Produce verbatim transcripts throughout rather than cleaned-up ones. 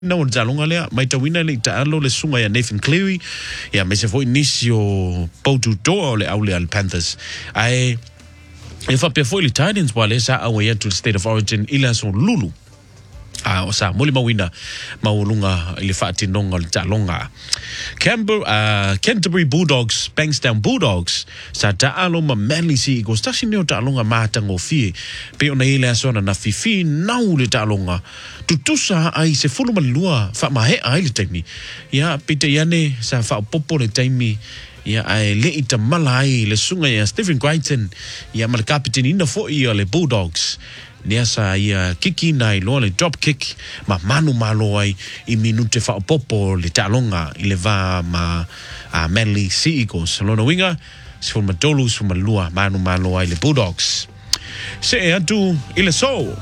na o jalonga lea mai tawina le taalo le sunga ya Nathan Cleary ya me se foi inisio Poutu Toa le au le al Panthers ai e fa pe foi le Titans wale sa awe ya to the state of origin ila so lulu a o sa moli mawina maulunga ile fati nonga le jalonga Canberra uh, Canterbury Bulldogs Bankstown Bulldogs sa taalo ma Manly Sea Eagles tashi neo talonga matango fie pe ona ile asona na fifi nau le talonga tutusa ai se fulu malua fa mahe ai le taimi ya pite yane sa fa popo le taimi ya ai le ita malai le sunga ya Stephen Crichton ya mal captain ina fo ia le Bulldogs nia sa ia kiki nai lo le drop kick ma manu malo ai I minute fa popo le talonga I le va ma a Manly Sea Eagles lona winga se fo matolu se malua manu malo ai le Bulldogs se atu ile so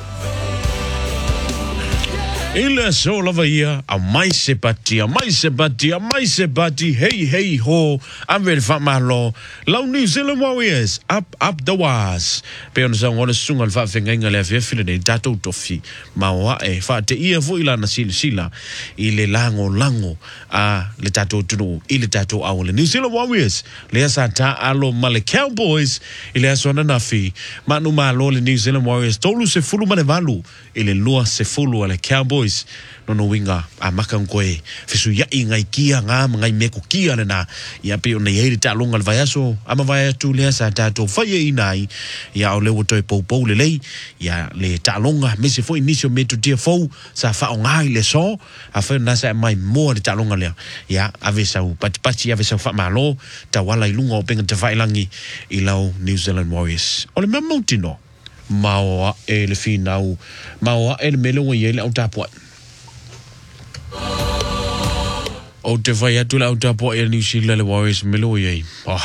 Ile so lava ia a mai se pati a mai se pati a mai se pati hey hey ho I'm ready for my law Lau New Zealand Warriors up up the waz pe ona sa ngona sunga le fa fenga ngale fa file ne dato tofi ma wa e fa te ia vo ila na sila sila ile lango lango a le dato tuno ile dato a le New Zealand Warriors le sa ta alo male Cowboys ile asona na fi manu malo le New Zealand Warriors tolu se fulu mane valu ile lua se fulu ale Cowboys no no winga a makankoe fisu ya ingai kia nga ngai meko kia na ya pe ona ye ta longa le vayaso ama vaya tu le sa tato faye inai ya ole woto e popo le le ya le ta longa me se foi inicio meto dia fo sa fa ngai le so a fa na sa mai mo le ta longa le ya ave sa pat pati ave sa fa malo ta wala ilunga o penga te vailangi I lau New Zealand Warriors ole me moutino Maoa e le finau Maoa e le mele wa ye le au tapua o te vai atu le au tapua e New Zealand Warriors mele wa ye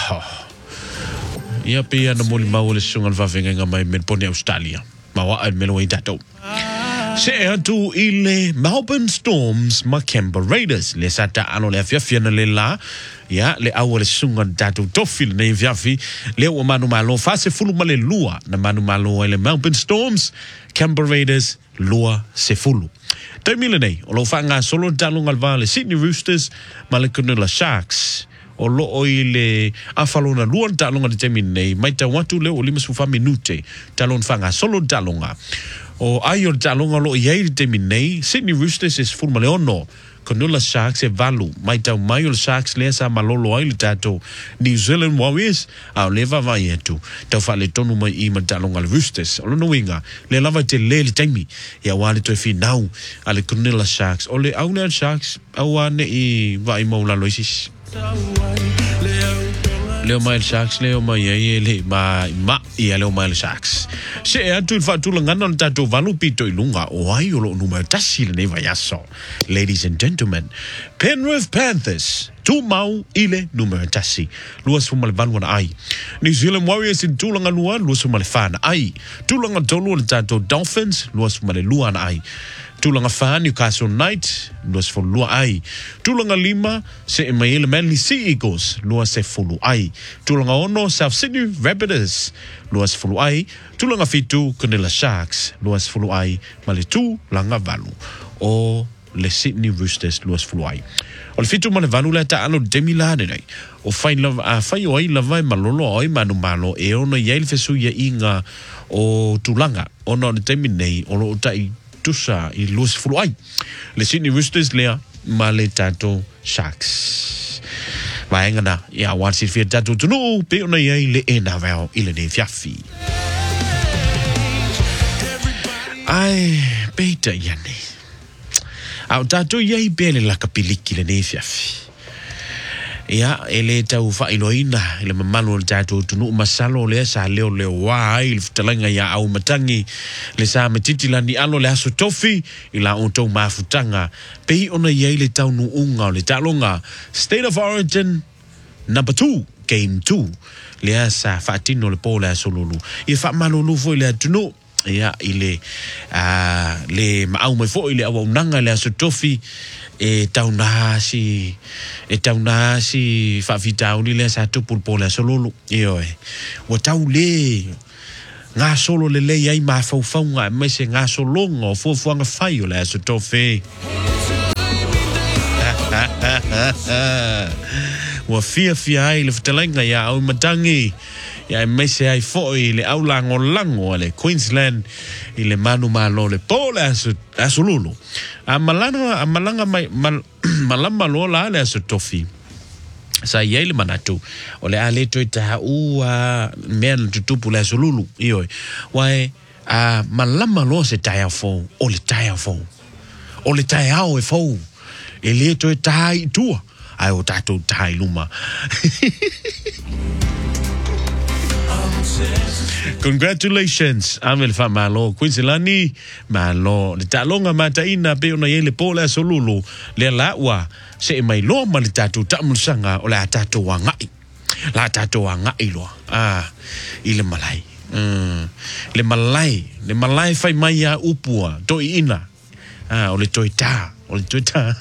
ia pe ana moli mau le sunga le vavenge nga mai men pone Australia Maoa e mele wa i tatou se atu I le Melbourne Storms ma Canberra Raiders le sata ano le afia na le la ya le au le sunga datu tofil ne viafi le o manu malo fa se fulu male lua na manu malo le Melbourne Storms Canberra Raiders lua se fulu te mile nei o lo fanga solo dalunga vale Sydney Roosters ma le Cronulla Sharks o lo o ile afalona lua dalunga de temine mai ta watu le o lima sufa minute talon fanga solo dalunga o ayo dalunga lo ye de temine Sydney Roosters is full male ono Cronulla Sharks e valu mai tau mai o Sharks le sa malolo ai le tato New Zealand Warriors au leva vai etu tau fa le tonu mai I matalonga le Roosters o no winga le lava te le le taimi ya wale to fi nau ale Cronulla Sharks o le au le Sharks au ane I vai maula loisis Leo mai Sharks leo mai ye le ma ma ia leo mai Sharks se atu fa tu ngana le tato valu pito ilunga o ai o lo numero tasi le vai aso ladies and gentlemen Penrith Panthers tu mau ile numero tasi luas fumal valwana ai New Zealand Warriors in tulanga lua luas fumal fan ai tulanga tolu le tato Dolphins luas fumal lua ai tulanga fan Newcastle Knights luas fo lua ai tulanga lima se email Manly Sea Eagles luas se fulu ai tulanga ono South Sydney Rabbitohs luas fulu ai tulanga fitu Cronulla Sharks luas fulu ai male tu langa valu o le Sydney Roosters luas fulu ai o le fitu male valu le ta alo demila nei o fai lava a fai oi lava malolo oi manu malo e ono yel fesu ya inga o tulanga ono le teminei o lo tai tusa I luas fulu ai le Sydney Roosters lea ma le tato Sharks vaenga na ia wansi fia tato tunu pe ona yei le ena veo ile ne fiafi ai peita yane au tato yei bele la kapiliki le ne fiafi ia ele tau fa iloina ile mamalo tato tunu masalo le sa leo leo wa il ftalanga ya au matangi le sa matitila ni alo le aso tofi ila onto mafutanga pe ona ye le tau nu unga le talonga State of Origin number two game two le sa fatino le pola solulu e fa malulu foi le tunu ia ile a le mau mai foi le au nanga le aso tofi e tauna si e tauna si fa vitau ni le sa tu pulpola solulu io e o tau le nga solo le le ai ma fau fau nga me se nga solo ngo fu fu nga fai o le aso tofi Wa fia fia ai le fitalenga ya au matangi ya mese ai foi le au lango lango le Queensland i le manu malo le pole asu asululu a malanga a malanga mai mal, malama lo la le asu tofi sa yele manatu o le ale toi ta u a men tutupu le asululu io wai a malama lo se taia fo o le taia fo o le taia o e fo e le toi tai tua ai o tatou tai luma. Congratulations, Amel fa malo Queenslandi malo le talonga mataina pe ona yele pola solulu le lawa se mai lo ma le tatu tamusanga o la tatu wangai la tatu wangai lo ah ile malai mm le malai le malai fai mai ya upua to ina ah o le toita o le toita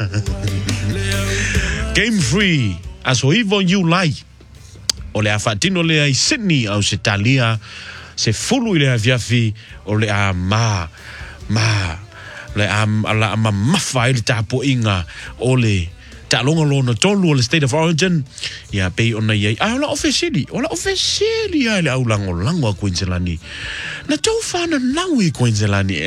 game free as evo you like o le afatino le ai Sydney au se talia se fulu ile aviafi o le a ma ma le am ala ma mafa ile tapo inga o le talonga lona tolu o le state of origin ya pe ona ye a la officially o la officially ya le au lango lango Queenslandi na tau fana naui Queenslandi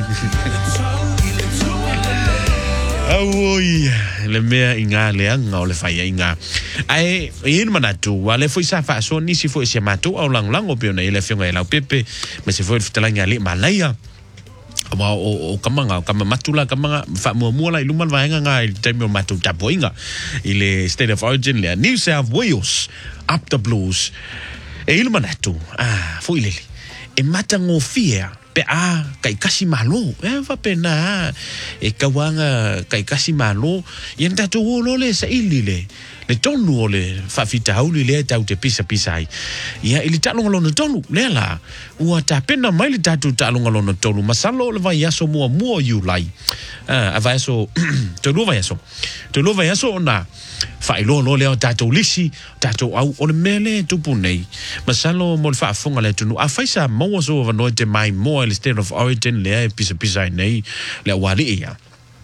Oi, le mea inga le anga o le fai inga. Ai, ien manatu, wale foi sa fa so ni si foi se matu au lang lang o pe na ile fionga ila pepe, me se foi ftalanga le malaya. Wa o kamanga kama matula kamanga fa mo mo la iluman va nga nga il time matu tapoinga. Ile state of origin le New South Wales up the blues. E il manatu, ah, foi lele. E matango fia pe a kai kasi malo e va pena e kawanga kai kasi malo yen tatu lo le sa ilile le tonu le fa fita hauli le tau te pisa pisa ai ia ili talo ngalo tonu le la ua ta pena mai le tatu talo ngalo tonu masalo le vai aso mo mo you lai a vai aso te lo vai aso te lo vai aso na fa ilo lo le tatu lisi tatu au o le mele tupu nei masalo mo fa fonga le tunu a faisa mo so va no te mai mo le state of origin le pisa pisa nei le wali ia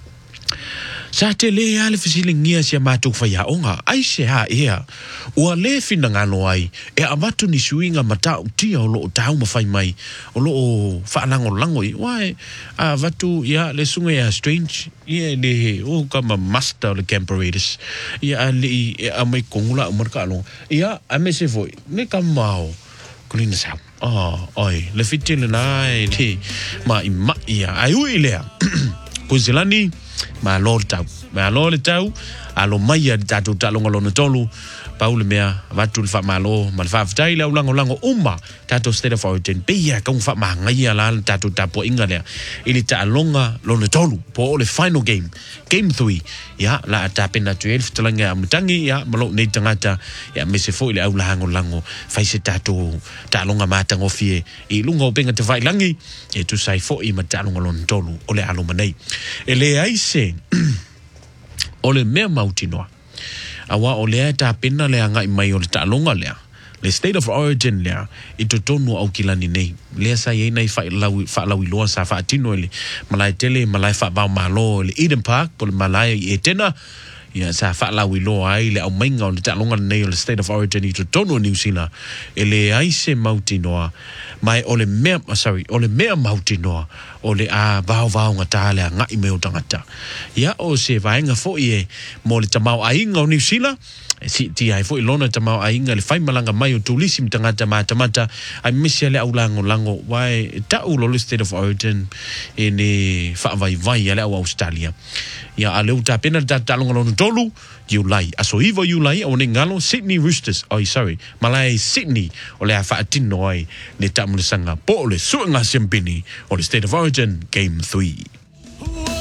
sa te le ale fisilingia sia matuk faya onga ai se ha ia ua le fina ngano ai e amatu ni suinga mata utia o lo tau mafai mai o lo fa lango lango i wai a vatu ia le sunga ia strange ia le o kama master le camperitis ia le a mai kongula marka lo ia a me se foi ne kamao kulina sa ah oi le fitile nai ti ma i ma ia ai ui le Queenslandi ma lor tau ma lor tau alo mai tatu talonga lona tolu paule mea vatu fa malo ma fa ftai la lango lango uma tatu state of origin pe ya kong fa ma ngai la tatu tapo inga le ili talonga lona tolu po le final game game three ya la tapena twelve talanga mutangi ya malo nei tangata ya mese fo ile au lango lango fa se tatu talonga matango fie i lunga penga te vai langi e tu sai fo i matalonga lona tolu ole alo manei ele aise ole mea mautinoa awa ole ta pena le anga i mai o le talonga le le state of origin le i to tonu au kilani nei le sa ye nei fa lawi fa lawi lo sa fa tino le malai tele malai fa ba malo le Eden Park po malai e tena ya sa fa lawi lo ai le au mainga o le talonga nei o le state of origin i to tonu New Zealand ele ai se mautinoa mai ole mea sorry ole mea mautinoa ole a vau vau ngata le nga i me o tangata ya o se vainga fo ie mo le tamau ainga o New Zealand si ti ai fo ilona tamau ainga le fai malanga mai o tulisi mtangata mata mata ai misia le au lango lango wai ta ulo le state of origin ene fa vai vai le au Australia ya ale uta pena ta talonga lona tolu you lai aso ivo you lai o ngalo Sydney Roosters oh sorry malai Sydney o le fa tinoi ne tamule sanga po le suanga sempini o le state of origin game three